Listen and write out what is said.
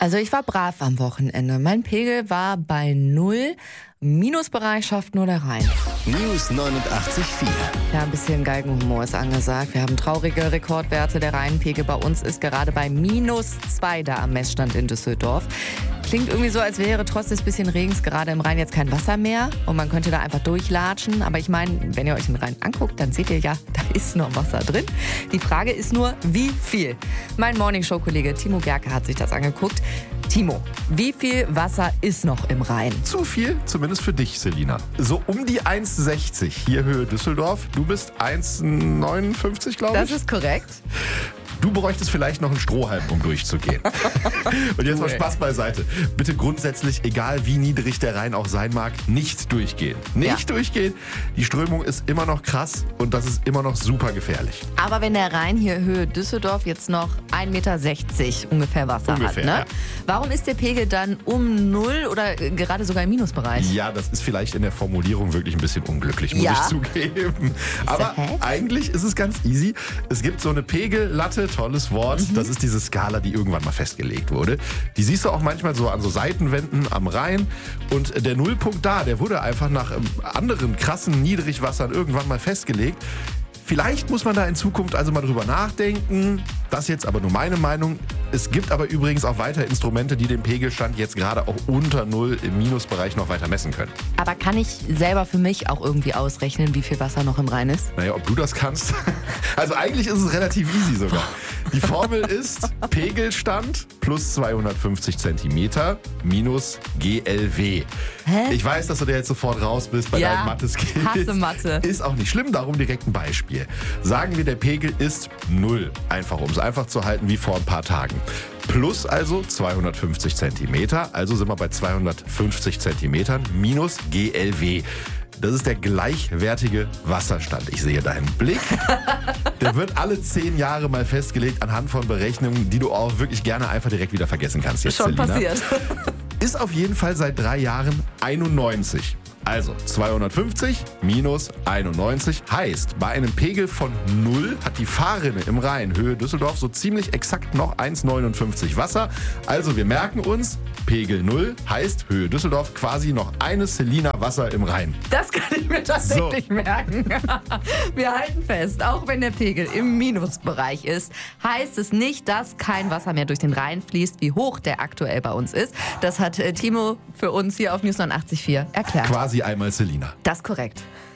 Also ich war brav am Wochenende. Mein Pegel war bei 0. Minusbereich schafft nur der Rhein. News 89.4. Ja, ein bisschen Galgenhumor ist angesagt. Wir haben traurige Rekordwerte. Der Rheinpegel bei uns ist gerade bei -2 da am Messstand in Düsseldorf. Klingt irgendwie so, als wäre trotz des bisschen Regens gerade im Rhein jetzt kein Wasser mehr und man könnte da einfach durchlatschen. Aber ich meine, wenn ihr euch den Rhein anguckt, dann seht ihr ja, da ist noch Wasser drin. Die Frage ist nur, wie viel? Mein Morningshow-Kollege Timo Gerke hat sich das angeguckt. Timo, wie viel Wasser ist noch im Rhein? Zu viel, zumindest für dich, Selina. So um die 1,60 hier Höhe Düsseldorf. Du bist 1,59, glaube ich. Das ist korrekt. Du bräuchtest vielleicht noch einen Strohhalm, um durchzugehen. Und jetzt mal Spaß beiseite. Bitte grundsätzlich, egal wie niedrig der Rhein auch sein mag, nicht durchgehen. Nicht durchgehen. Die Strömung ist immer noch krass und das ist immer noch super gefährlich. Aber wenn der Rhein hier Höhe Düsseldorf jetzt noch 1,60 Meter ungefähr Wasser hat, ne? Ja. Warum ist der Pegel dann um 0 oder gerade sogar im Minusbereich? Ja, das ist vielleicht in der Formulierung wirklich ein bisschen unglücklich, muss ich zugeben. Aber eigentlich ist es ganz easy. Es gibt so eine Pegellatte, tolles Wort. Das ist diese Skala, die irgendwann mal festgelegt wurde. Die siehst du auch manchmal so an so Seitenwänden am Rhein. Und der Nullpunkt da, der wurde einfach nach anderen krassen Niedrigwassern irgendwann mal festgelegt. Vielleicht muss man da in Zukunft also mal drüber nachdenken. Das jetzt aber nur meine Meinung. Es gibt aber übrigens auch weiter Instrumente, die den Pegelstand jetzt gerade auch unter 0 im Minusbereich noch weiter messen können. Aber kann ich selber für mich auch irgendwie ausrechnen, wie viel Wasser noch im Rhein ist? Naja, ob du das kannst? Also eigentlich ist es relativ easy sogar. Die Formel ist Pegelstand plus 250 Zentimeter minus GLW. Hä? Ich weiß, dass du da jetzt sofort raus bist bei deinen Mathe-Skills. Hasse Mathe. Ist auch nicht schlimm, darum direkt ein Beispiel. Sagen wir, der Pegel ist 0. Einfach, um es einfach zu halten wie vor ein paar Tagen. Plus also 250 Zentimeter, also sind wir bei 250 Zentimetern minus GLW. Das ist der gleichwertige Wasserstand. Ich sehe deinen Blick. Der wird alle 10 Jahre mal festgelegt anhand von Berechnungen, die du auch wirklich gerne einfach direkt wieder vergessen kannst. Jetzt, Schon Selina. passiert. Ist auf jeden Fall seit 3 Jahren 91. Also 250 minus 91 heißt, bei einem Pegel von 0 hat die Fahrrinne im Rhein Höhe Düsseldorf so ziemlich exakt noch 1,59 Wasser. Also wir merken uns, Pegel 0 heißt Höhe Düsseldorf quasi noch eine Selina Wasser im Rhein. Das kann ich mir tatsächlich merken. Wir halten fest, auch wenn der Pegel im Minusbereich ist, heißt es nicht, dass kein Wasser mehr durch den Rhein fließt, wie hoch der aktuell bei uns ist. Das hat Timo für uns hier auf News 89.4 erklärt. Quasi einmal Selina. Das ist korrekt.